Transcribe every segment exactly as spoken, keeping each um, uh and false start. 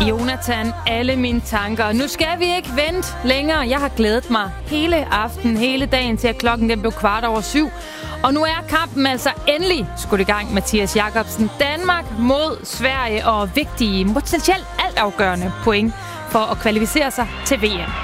Jonathan, alle mine tanker. Nu skal vi ikke vente længere. Jeg har glædet mig hele aften, hele dagen til, at klokken den blev kvart over syv. Og nu er kampen altså endelig skudt i gang, Mathias Jakobsen. Danmark mod Sverige og vigtige, potentielt altafgørende point for at kvalificere sig til V M.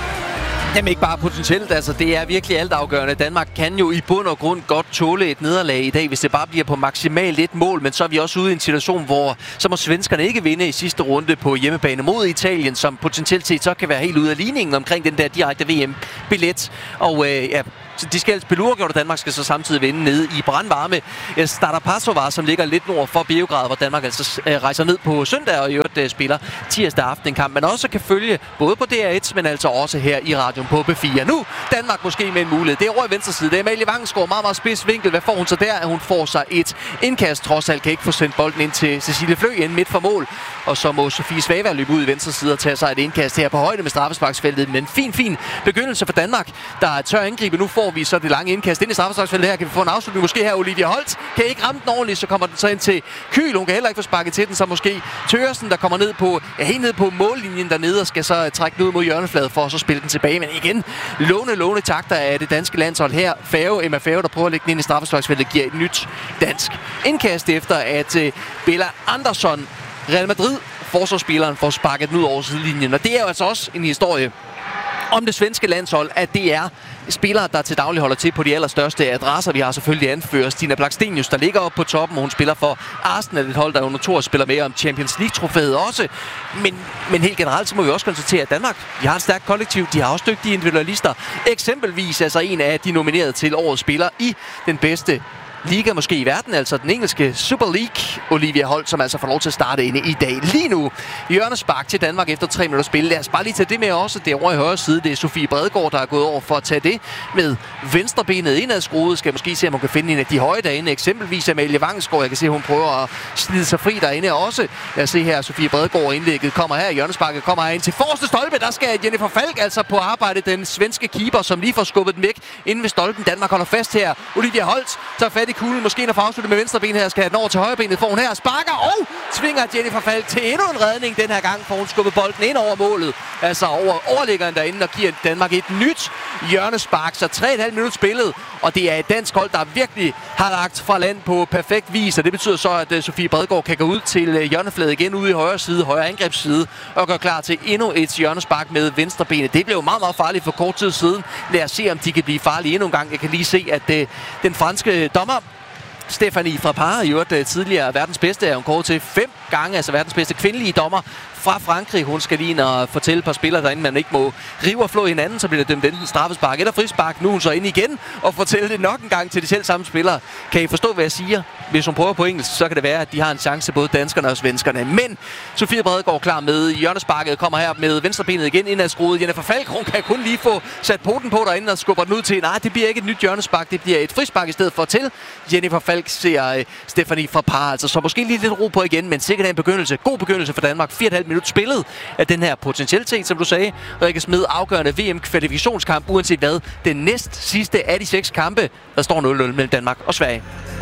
Jamen ikke bare potentielt, altså det er virkelig altafgørende. Danmark kan jo i bund og grund godt tåle et nederlag i dag, hvis det bare bliver på maksimalt et mål. Men så er vi også ude i en situation, hvor så må svenskerne ikke vinde i sidste runde på hjemmebane mod Italien, som potentielt set så kan være helt ude af ligningen omkring den der direkte V M-billet. Og øh, ja, de skal spille uafgjort, og Danmark skal så samtidig vinde nede i brandvarme Stara Pazova, som ligger lidt nord for Beograd, hvor Danmark altså øh, rejser ned på søndag og i øvrigt øh, spiller tirsdag aften en kamp, man også kan følge både på D R et, men altså også her i radioen på B fire. Nu Danmark måske med en mulighed. Det er over i venstre side. Det er Amalie Vangsgaard, meget, meget spids vinkel. Hvad får hun så der? Hun får sig et indkast. Trods alt kan ikke få sendt bolden ind til Cecilie Flø ind midt for mål. Og så må Sofie Svava løbe ud i venstre side og tage sig et indkast her på højde med straffesparksfeltet. Men en fin, fin begyndelse for Danmark, der er tør angribe. Nu får vi så det lange indkast ind i straffesparksfeltet her. Kan vi få en afslutning? Måske her Olivia Holt kan ikke ramme den ordentligt, så kommer den så ind til Kyl. Hun kan heller ikke få sparket til den, så måske Tøresen, der kommer ned på, ja, helt ned på mållinjen dernede og skal så trække den ud mod hjørnefladet for at så spille den tilbage. Men igen, låne, låne takter af det danske landshold her. Fave, Emma Fave, der prøver at lægge den ind i straffesparksfeltet, giver et nyt dansk indkast efter, at uh, Bella Andersson, Real Madrid, forsvarsspilleren, får sparket den ud over sidelinjen. Og det er jo altså også en historie om det svenske landshold, at det er spillere, der til daglig holder til på de allerstørste adresser. Vi har selvfølgelig anfører Stina Blackstenius, der ligger oppe på toppen. Hun spiller for Arsenal, et hold, der under to år spiller med om Champions League-trofæet også. Men, men helt generelt, så må vi også konstatere, at Danmark, de har et stærkt kollektiv. De har også dygtige individualister. Eksempelvis altså en af de nomineret til årets spiller i den bedste liga måske i verden, altså den engelske Super League, Olivia Holt, som altså får lov til at starte inde i dag. Lige nu, hjørnespark til Danmark efter tre minutter spil. Lad os bare lige tage det med også. Det er over i højre side. Det er Sofie Bredgaard, der er gået over for at tage det med venstrebenet indadskruet. Skal måske se, om hun kan finde en af de høje derinde. Eksempelvis Amalie Vangsgaard. Jeg kan se, at hun prøver at slide sig fri derinde også. Lad os se her, Sofie Bredgaard indlægget kommer her. Hjørnesparket kommer her ind til forreste stolpe. Der skal Jennifer Falk altså på arbejde. Den svenske keeper, som lige får skubbet den væk inden ved stolpen. Danmark holder fast her. Olivia Holt tager fat i kuglen, måske når afslutte med venstre ben her, skal have den over til højre benet, får hun her, sparker og tvinger Jennifer Falk til endnu en redning den her gang, får hun skubbet bolden ind over målet, altså over overliggeren derinde, og giver Danmark et nyt hjørnespark, så tre komma fem minutter spillet, og det er et dansk hold, der virkelig har lagt fra land på perfekt vis, og det betyder så, at uh, Sofie Bredgaard kan gå ud til uh, hjørnefladet igen ude i højre side, højre angrebsside, og gøre klar til endnu et hjørnespark med venstre benet. Det blev meget, meget farligt for kort tid siden. Lad os se, om de kan blive farlige endnu en gang. Jeg kan lige se, at uh, den franske dommer Stéphanie Frappart, i øvrigt tidligere verdens bedste, er hun kåret til fem gange, altså verdens bedste kvindelige dommer fra Frankrig. Hun skal lige ind og fortælle et par spillere derinde, man ikke må rive og flå hinanden, så bliver det dømt enten straffespark eller frispark. Nu er hun så ind igen og fortæller det nok en gang til de selv samme spillere. Kan I forstå, hvad jeg siger? Hvis hun prøver på engelsk, så kan det være, at de har en chance, både danskerne og svenskerne. Men Sofie Bredgaard klar med hjørnesparket, kommer her med venstrebenet igen ind ad skruet. Jennifer Falk, hun kan kun lige få sat poten på derinde og skubber den ud til. Nej, det bliver ikke et nyt hjørnespark, det bliver et frispark i stedet for til. Jennifer Falk ser uh, Stéphanie Frappart, altså så måske lige lidt ro på igen, men sikkert en begyndelse. God begyndelse for Danmark. fire komma fem minutter spillet af den her potentialitet, som du sagde. Rikke Smed, afgørende V M-kvalifikationskamp, uanset hvad. Den næst sidste af de seks kampe, der står nul nul mellem Danmark og Sverige.